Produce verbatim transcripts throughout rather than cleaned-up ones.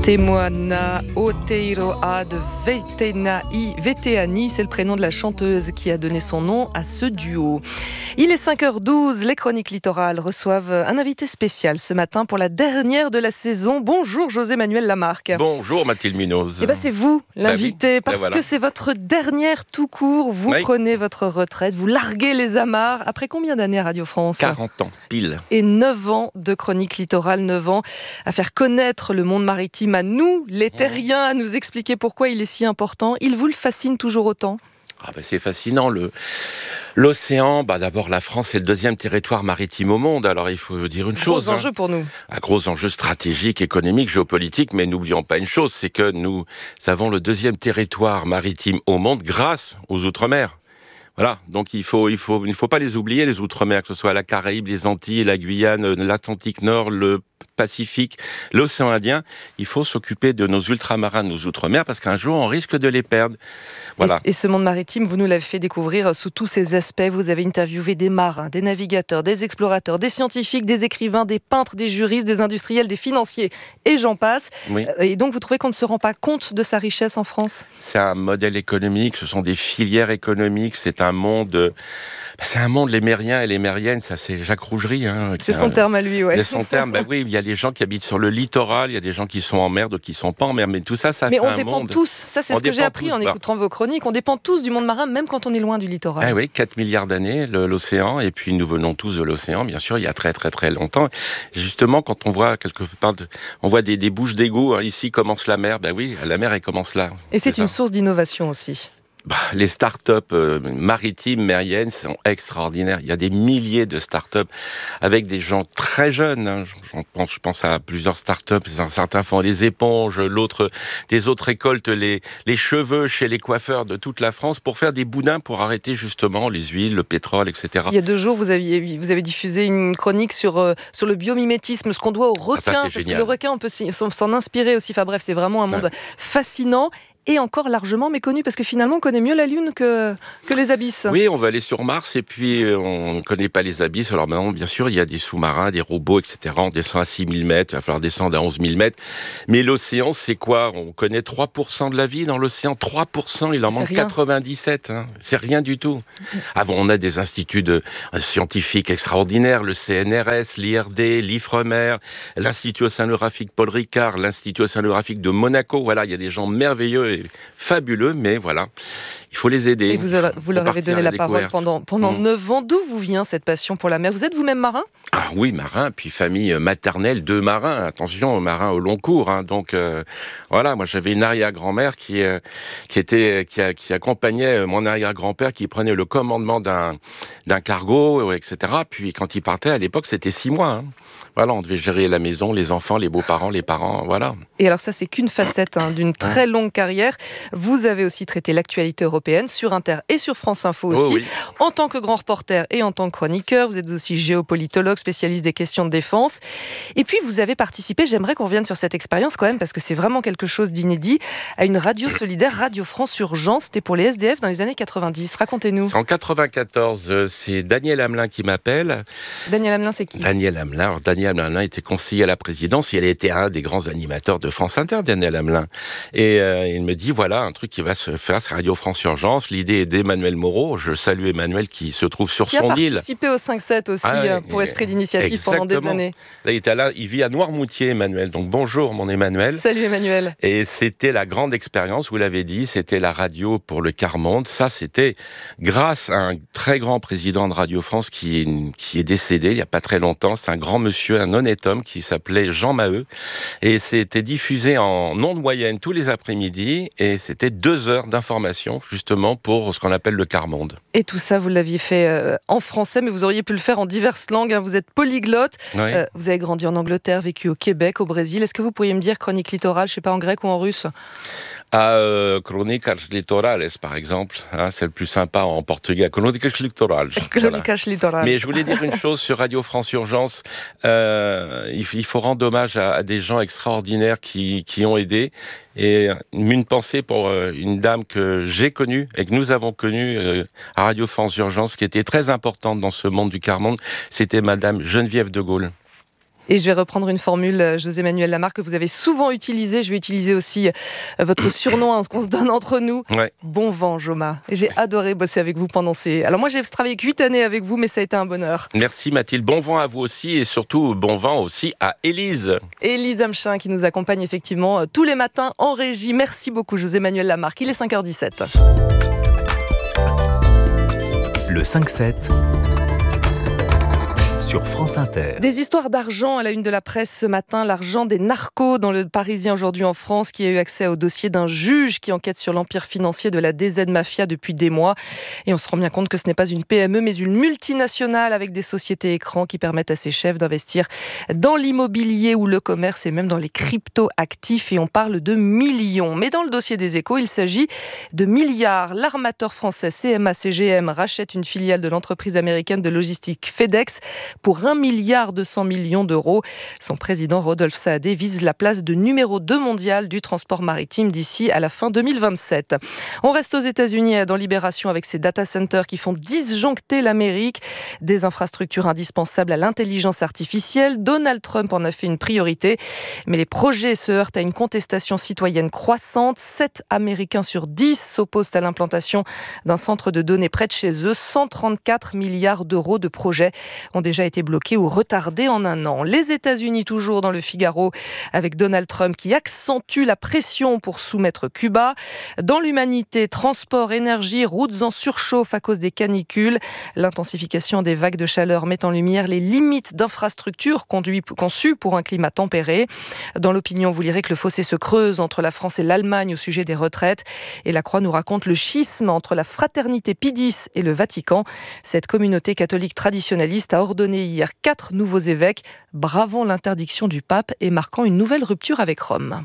Temoana Oteiroa de Vetenaï, Veteani, c'est le prénom de la chanteuse qui a donné son nom à ce duo. Il est cinq heures douze, les Chroniques Littorales reçoivent un invité spécial ce matin pour la dernière de la saison. Bonjour José-Manuel Lamarque. Bonjour Mathilde Munoz. Eh ben c'est vous l'invité, bah oui, parce bah voilà. que c'est votre dernière tout court. Vous oui. prenez votre retraite, vous larguez les amarres. Après combien d'années à Radio France ? quarante ans, pile. Et neuf ans de Chroniques Littorales, neuf ans à faire connaître le monde maritime à nous, les terriens, à nous expliquer pourquoi il est si important. Il vous le fascine toujours autant ? Ah bah c'est fascinant. Le, l'océan, bah d'abord la France est le deuxième territoire maritime au monde. Alors il faut dire une Gros chose. Gros enjeu hein. pour nous. Un gros enjeu stratégique, économique, géopolitique. Mais n'oublions pas une chose, c'est que nous avons le deuxième territoire maritime au monde grâce aux Outre-mer. Voilà, donc il faut, il faut, il ne faut pas les oublier, les Outre-mer, que ce soit la Caraïbe, les Antilles, la Guyane, l'Atlantique Nord, le Pacifique, l'océan Indien. Il faut s'occuper de nos ultramarins, de nos Outre-mer, parce qu'un jour, on risque de les perdre. Voilà. Et, et ce monde maritime, vous nous l'avez fait découvrir sous tous ses aspects. Vous avez interviewé des marins, des navigateurs, des explorateurs, des scientifiques, des écrivains, des peintres, des juristes, des industriels, des financiers, et j'en passe. Oui. Et donc, vous trouvez qu'on ne se rend pas compte de sa richesse en France ? C'est un modèle économique, ce sont des filières économiques, c'est un monde... C'est un monde, les Mériens et les Mériennes, ça c'est Jacques Rougerie. Hein, c'est son a, terme à lui, ouais. C'est son terme, ben oui, il y a des gens qui habitent sur le littoral, il y a des gens qui sont en mer, d'autres qui sont pas en mer, mais tout ça, ça mais fait un monde. Mais on dépend tous, ça c'est on ce que j'ai appris tous, en bah. écoutant vos chroniques, on dépend tous du monde marin, même quand on est loin du littoral. Ah oui, quatre milliards d'années, le, l'océan, et puis nous venons tous de l'océan, bien sûr, il y a très très très longtemps. Justement, quand on voit quelque part, on voit des, des bouches d'égout, hein, ici commence la mer, ben oui, la mer elle commence là. Et c'est, c'est une ça. source d'innovation aussi. Bah, les start-up euh, maritimes, mériennes, sont extraordinaires. Il y a des milliers de start-up avec des gens très jeunes. Hein. J'en pense, je pense à plusieurs start-up. Certains font les éponges, l'autre, des autres récoltent les, les cheveux chez les coiffeurs de toute la France pour faire des boudins pour arrêter justement les huiles, le pétrole, et cetera. Il y a deux jours, vous aviez, vous avez diffusé une chronique sur, euh, sur le biomimétisme, ce qu'on doit au requin. Ah, ça, parce génial. Que le requin, on peut s'en inspirer aussi. Enfin bref, c'est vraiment un monde ouais. fascinant. Et encore largement méconnu, parce que finalement, on connaît mieux la Lune que, que les abysses. Oui, on va aller sur Mars, et puis on ne connaît pas les abysses. Alors maintenant, bien sûr, il y a des sous-marins, des robots, et cetera. On descend à six mille mètres, il va falloir descendre à onze mille mètres. Mais l'océan, c'est quoi ? On connaît trois pour cent de la vie dans l'océan. trois pour cent, il en manque quatre-vingt-dix-sept. Hein. C'est rien du tout. Avant, on a des instituts de, euh, scientifiques extraordinaires, le C N R S, l'I R D, l'Ifremer, l'Institut océanographique Paul Ricard, l'Institut océanographique de Monaco. Voilà, il y a des gens merveilleux fabuleux, mais voilà, il faut les aider. Et vous, a, vous leur avez donné la, la parole pendant, pendant mmh. neuf ans. D'où vous vient cette passion pour la mer ? Vous êtes vous-même marin ? Ah oui, marin, puis famille maternelle, deux marins, attention, marins au long cours. Hein, donc euh, voilà, moi j'avais une arrière-grand-mère qui, euh, qui, était, qui, a, qui accompagnait mon arrière-grand-père qui prenait le commandement d'un, d'un cargo, et cetera. Puis quand il partait, à l'époque, c'était six mois. Hein. Voilà, on devait gérer la maison, les enfants, les beaux-parents, les parents, voilà. Et alors ça, c'est qu'une facette hein, d'une très longue carrière. Vous avez aussi traité l'actualité européenne sur Inter et sur France Info aussi. Oh oui. En tant que grand reporter et en tant que chroniqueur, vous êtes aussi géopolitologue, spécialiste des questions de défense. Et puis vous avez participé, j'aimerais qu'on revienne sur cette expérience quand même, parce que c'est vraiment quelque chose d'inédit, à une radio solidaire, Radio France Urgence. C'était pour les S D F dans les années quatre-vingt-dix. Racontez-nous. En quatre-vingt-quatorze, c'est Daniel Hamelin qui m'appelle. Daniel Hamelin, c'est qui ? Daniel Hamelin. Alors, Daniel Hamelin était conseiller à la présidence. Il était un des grands animateurs de France Inter, Daniel Hamelin. Et euh, il me dit, voilà, un truc qui va se faire, c'est Radio France Urgence. L'idée est d'Emmanuel Moreau. Je salue Emmanuel qui se trouve sur qui son île. Qui a participé au cinq sept aussi ah ouais, pour Esprit d'initiative exactement. Pendant des années. Là, il était là, il vit à Noirmoutier, Emmanuel. Donc bonjour, mon Emmanuel. Salut Emmanuel. Et c'était la grande expérience, vous l'avez dit, c'était la radio pour le quart monde. Ça, c'était grâce à un très grand président de Radio France qui est, qui est décédé il n'y a pas très longtemps. C'est un grand monsieur, un honnête homme qui s'appelait Jean Maheu. Et c'était diffusé en ondes moyennes tous les après-midi. Et c'était deux heures d'information, justement, pour ce qu'on appelle le quart monde. Et tout ça, vous l'aviez fait euh, en français, mais vous auriez pu le faire en diverses langues. Hein. Vous êtes polyglotte. Oui. Euh, vous avez grandi en Angleterre, vécu au Québec, au Brésil. Est-ce que vous pourriez me dire chronique littorale, je ne sais pas, en grec ou en russe ? À euh, Crónicas Litorales, par exemple, hein, c'est le plus sympa en portugais. Crónicas Litorales. Crónicas Litorales. Mais je voulais dire une chose sur Radio France Urgence. Euh, il, il faut rendre hommage à, à des gens extraordinaires qui, qui ont aidé. Et une pensée pour euh, une dame que j'ai connue et que nous avons connue euh, à Radio France Urgence, qui était très importante dans ce monde du quart monde. C'était Madame Geneviève de Gaulle. Et je vais reprendre une formule, José-Manuel Lamarque, que vous avez souvent utilisée. Je vais utiliser aussi votre surnom hein, qu'on se donne entre nous. Ouais. Bon vent, Joma. Et j'ai adoré bosser avec vous pendant ces... Alors moi, j'ai travaillé huit années avec vous, mais ça a été un bonheur. Merci Mathilde. Bon vent à vous aussi et surtout bon vent aussi à Élise. Élise Amchin qui nous accompagne effectivement tous les matins en régie. Merci beaucoup, José-Manuel Lamarque. Il est cinq heures dix-sept. Le cinq sept sur France Inter. Des histoires d'argent à la une de la presse ce matin, l'argent des narcos dans le Parisien aujourd'hui en France, qui a eu accès au dossier d'un juge qui enquête sur l'empire financier de la D Z Mafia depuis des mois. Et on se rend bien compte que ce n'est pas une P M E, mais une multinationale avec des sociétés écrans qui permettent à ses chefs d'investir dans l'immobilier ou le commerce et même dans les crypto-actifs. Et on parle de millions. Mais dans le dossier des Échos, il s'agit de milliards. L'armateur français C M A C G M rachète une filiale de l'entreprise américaine de logistique FedEx pour un milliard deux cents millions d'euros. Son président Rodolphe Saadé vise la place de numéro deux mondial du transport maritime d'ici à la fin deux mille vingt-sept. On reste aux États-Unis dans Libération avec ces data centers qui font disjoncter l'Amérique. Des infrastructures indispensables à l'intelligence artificielle. Donald Trump en a fait une priorité. Mais les projets se heurtent à une contestation citoyenne croissante. sept Américains sur dix s'opposent à l'implantation d'un centre de données près de chez eux. cent trente-quatre milliards d'euros de projets ont déjà été bloqués ou retardés en un an. Les États-Unis toujours dans le Figaro avec Donald Trump qui accentue la pression pour soumettre Cuba. Dans l'humanité, transport, énergie, routes en surchauffe à cause des canicules. L'intensification des vagues de chaleur met en lumière les limites d'infrastructures conçues pour un climat tempéré. Dans l'opinion, vous lirez que le fossé se creuse entre la France et l'Allemagne au sujet des retraites. Et la Croix nous raconte le schisme entre la fraternité Pie X et le Vatican. Cette communauté catholique traditionnaliste a ordonné hier quatre nouveaux évêques, bravant l'interdiction du pape et marquant une nouvelle rupture avec Rome.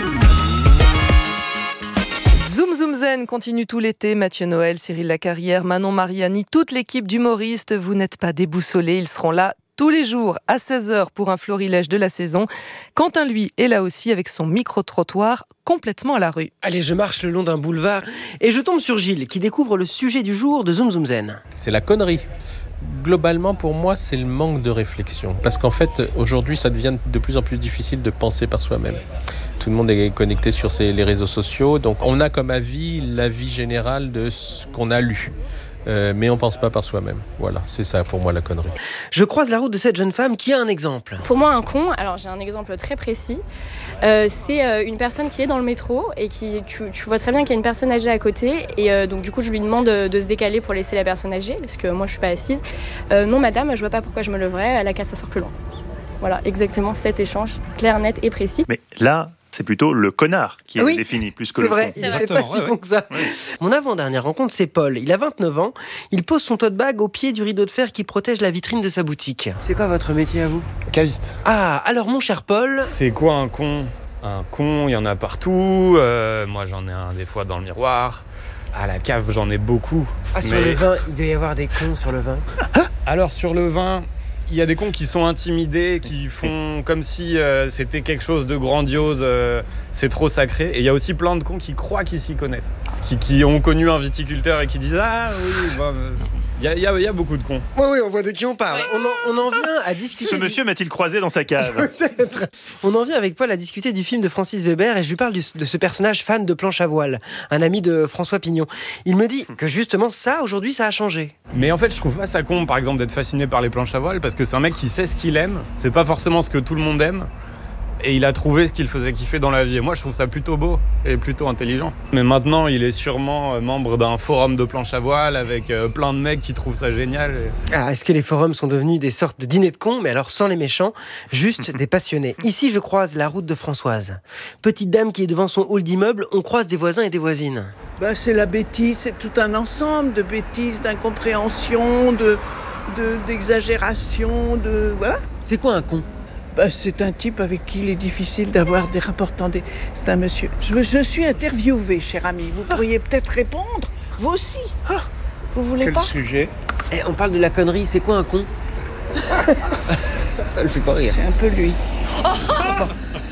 Zoom Zoom Zen continue tout l'été. Mathieu Noël, Cyril Lacarrière, Manon Mariani, toute l'équipe d'humoristes. Vous n'êtes pas déboussolés, ils seront là tous les jours à seize heures pour un florilège de la saison. Quentin, lui, est là aussi avec son micro-trottoir complètement à la rue. Allez, je marche le long d'un boulevard et je tombe sur Gilles qui découvre le sujet du jour de Zoom Zoom Zen. C'est la connerie. Globalement, pour moi, c'est le manque de réflexion. Parce qu'en fait, aujourd'hui, ça devient de plus en plus difficile de penser par soi-même. Tout le monde est connecté sur ces, les réseaux sociaux. Donc, on a comme avis l'avis général de ce qu'on a lu. Euh, mais on pense pas par soi-même. Voilà, c'est ça pour moi la connerie. Je croise la route de cette jeune femme qui a un exemple. Pour moi, un con, alors j'ai un exemple très précis. Euh, c'est euh, une personne qui est dans le métro et qui, tu, tu vois très bien qu'il y a une personne âgée à côté. Et euh, donc du coup, je lui demande de, de se décaler pour laisser la personne âgée, parce que moi je suis pas assise. Euh, non madame, je vois pas pourquoi je me leverais, elle a qu'à s'asseoir plus loin. Voilà, exactement cet échange, clair, net et précis. Mais là, c'est plutôt le connard qui est oui, défini, plus que c'est le vrai, con. il n'est pas si ouais, con ouais. que ça. Ouais. Mon avant-dernière rencontre, c'est Paul. Il a vingt-neuf ans. Il pose son tote bag au pied du rideau de fer qui protège la vitrine de sa boutique. C'est quoi votre métier à vous ? Caviste. Ah, alors mon cher Paul... C'est quoi un con ? Un con, il y en a partout. Euh, moi, j'en ai un des fois dans le miroir. À la cave, j'en ai beaucoup. Ah, sur mais... le vin, il doit y avoir des cons sur le vin. Alors, sur le vin... Il y a des cons qui sont intimidés, qui font comme si euh, c'était quelque chose de grandiose, euh, c'est trop sacré. Et il y a aussi plein de cons qui croient qu'ils s'y connaissent, qui, qui ont connu un viticulteur et qui disent « Ah oui, bah, euh, il y, a, y, a, y a beaucoup de cons. » Oui, oui, on voit de qui on parle. On en, on en vient à discuter... Ce du... monsieur m'a-t-il croisé dans sa cave ? Peut-être. On en vient avec Paul à discuter du film de Francis Weber et je lui parle du, de ce personnage fan de planche à voile, un ami de François Pignon. Il me dit que justement ça, aujourd'hui, ça a changé. Mais en fait, je trouve pas ça con, par exemple, d'être fasciné par les planches à voile, parce que c'est un mec qui sait ce qu'il aime, c'est pas forcément ce que tout le monde aime, et il a trouvé ce qu'il faisait kiffer dans la vie. Et moi, je trouve ça plutôt beau et plutôt intelligent. Mais maintenant, il est sûrement membre d'un forum de planche à voile avec plein de mecs qui trouvent ça génial. Et... Ah, est-ce que les forums sont devenus des sortes de dîners de cons, mais alors sans les méchants, juste des passionnés. Ici, je croise la route de Françoise. Petite dame qui est devant son hall d'immeuble, on croise des voisins et des voisines. Ben, c'est la bêtise, c'est tout un ensemble de bêtises, d'incompréhension, de, de, d'exagération, de... Voilà. C'est quoi un con ? Ben, c'est un type avec qui il est difficile d'avoir des rapports tendus. C'est un monsieur. Je, je suis interviewée, cher ami. Vous pourriez ah. peut-être répondre, vous aussi. Ah. Vous voulez Quel pas ? sujet ? Eh, on parle de la connerie, c'est quoi un con ? Ça le fait pas rire. C'est un peu lui.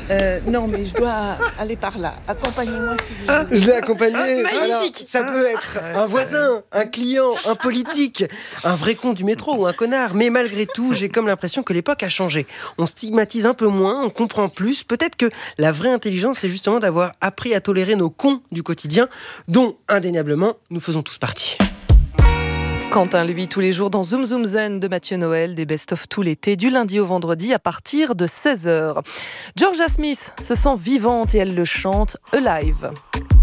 Euh, non, mais je dois aller par là. Accompagnez-moi si vous voulez. Je l'ai accompagné. Magnifique. Alors, ça peut être un voisin, un client, un politique, un vrai con du métro ou un connard. Mais malgré tout, j'ai comme l'impression que l'époque a changé. On stigmatise un peu moins, on comprend plus. Peut-être que la vraie intelligence, c'est justement d'avoir appris à tolérer nos cons du quotidien, dont indéniablement nous faisons tous partie. Quentin, lui, tous les jours dans Zoom Zoom Zen de Mathieu Noël, des best-of tout l'été, du lundi au vendredi à partir de seize heures. Georgia Smith se sent vivante et elle le chante Alive.